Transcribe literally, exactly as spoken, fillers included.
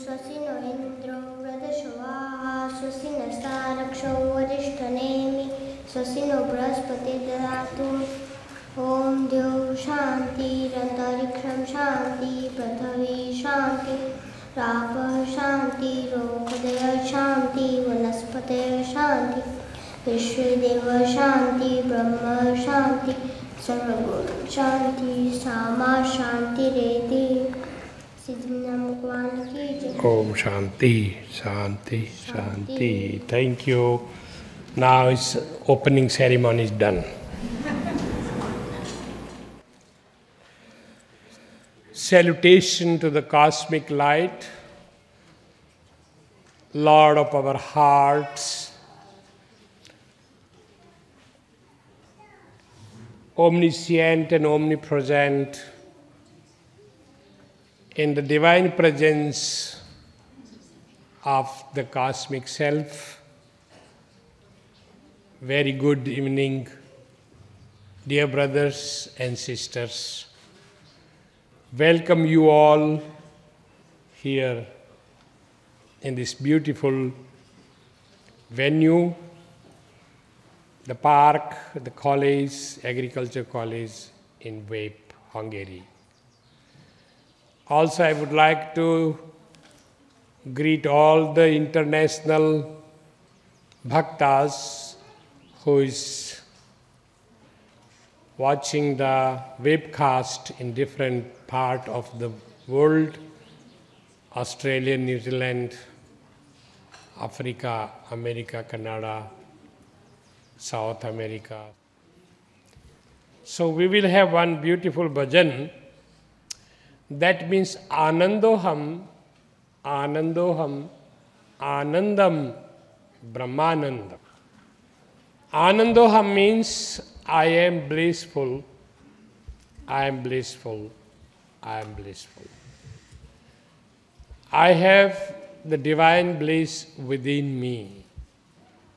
स्वस्ति नो इन्द्रो वृद्धश्रवाः स्वस्ति नस्तारक्षो वरिष्ठनेमि स्वस्ति नो बृहस्पतिर्दधातु ॐ द्यौः शान्तिरन्तरिक्षं शान्ति पृथिवी शान्ति रापः शान्ति रोगदयः शान्ति वनस्पतयः शान्ति विश्वेदेव शान्ति ब्रह्म शान्ति सर्वगुण शान्ति सामा शान्तिरेति सिद्धिनाम भगवान की जय। Om Shanti, Shanti, Shanti. Thank you. Now its opening ceremony is done. Salutation to the cosmic light, Lord of our hearts, omniscient and omnipresent, in the divine presence of the cosmic self. Very good evening, dear brothers and sisters. Welcome you all here in this beautiful venue, the park, the college, agriculture college in Vape, Hungary. Also, I would like to greet all the international bhaktas who is watching the webcast in different part of the world, Australia, New Zealand, Africa, America, Canada, South America. So we will have one beautiful bhajan. That means Anandoham, Anandoham, Anandam, Brahmanandam. Anandoham means I am blissful, I am blissful, I am blissful. I have the divine bliss within me.